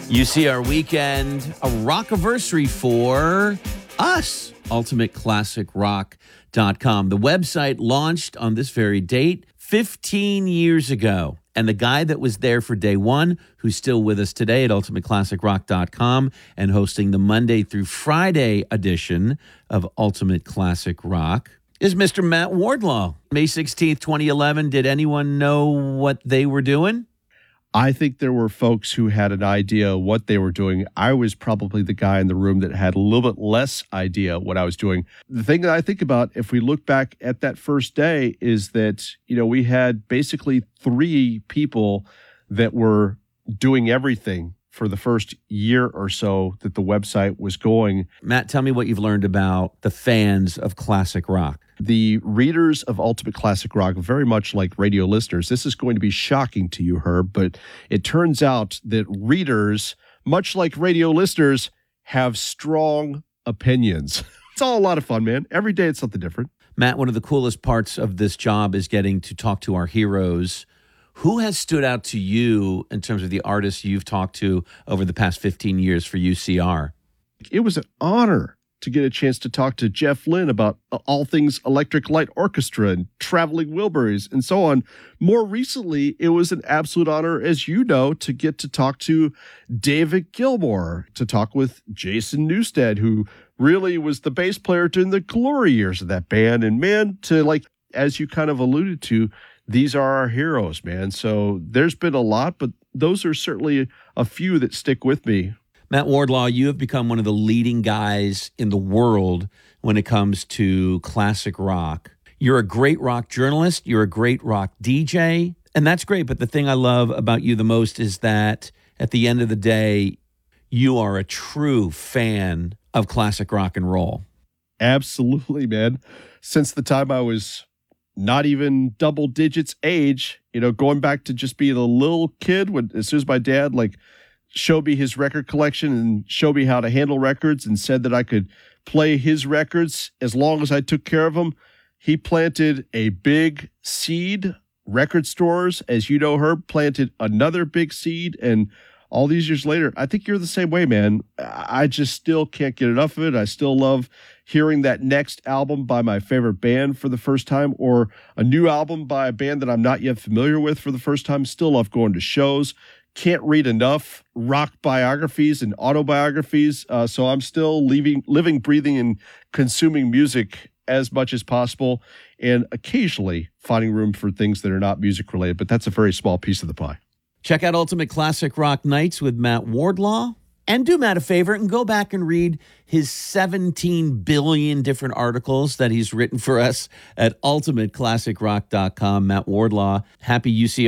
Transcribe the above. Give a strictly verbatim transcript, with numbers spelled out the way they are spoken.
U C R Weekend, a rockiversary for us, ultimate classic rock dot com. The website launched on this very date fifteen years ago. And the guy that was there for day one, who's still with us today at ultimate classic rock dot com and hosting the Monday through Friday edition of Ultimate Classic Rock, is Mister Matt Wardlaw. May sixteenth, twenty eleven, did anyone know what they were doing? I think there were folks who had an idea what they were doing. I was probably the guy in the room that had a little bit less idea what I was doing. The thing that I think about, if we look back at that first day, is that, you know, we had basically three people that were doing everything for the first year or so that the website was going. Matt, tell me what you've learned about the fans of classic rock. The readers of Ultimate Classic Rock, very much like radio listeners, this is going to be shocking to you, Herb, but it turns out that readers, much like radio listeners, have strong opinions. It's all a lot of fun, man. Every day it's something different. Matt, one of the coolest parts of this job is getting to talk to our heroes. Who has stood out to you in terms of the artists you've talked to over the past fifteen years for U C R? It was an honor to get a chance to talk to Jeff Lynne about all things Electric Light Orchestra and Traveling Wilburys and so on. More recently, it was an absolute honor, as you know, to get to talk to David Gilmour, to talk with Jason Newsted, who really was the bass player during the glory years of that band. And man, to like, as you kind of alluded to, these are our heroes, man. So there's been a lot, but those are certainly a few that stick with me. Matt Wardlaw, you have become one of the leading guys in the world when it comes to classic rock. You're a great rock journalist. You're a great rock D J, and that's great. But the thing I love about you the most is that at the end of the day, you are a true fan of classic rock and roll. Absolutely, man. Since the time I was not even double digits age, you know, going back to just being a little kid, when as soon as my dad, like, showed me his record collection and showed me how to handle records and said that I could play his records as long as I took care of them. He planted a big seed. Record stores, as you know, Herb, planted another big seed. And all these years later, I think you're the same way, man. I just still can't get enough of it. I still love hearing that next album by my favorite band for the first time, or a new album by a band that I'm not yet familiar with for the first time. Still love going to shows. Can't read enough rock biographies and autobiographies. Uh, so I'm still leaving, living, breathing, and consuming music as much as possible, and occasionally finding room for things that are not music related. But that's a very small piece of the pie. Check out Ultimate Classic Rock Nights with Matt Wardlaw. And do Matt a favor and go back and read his seventeen billion different articles that he's written for us at ultimate classic rock dot com. Matt Wardlaw, happy U C R.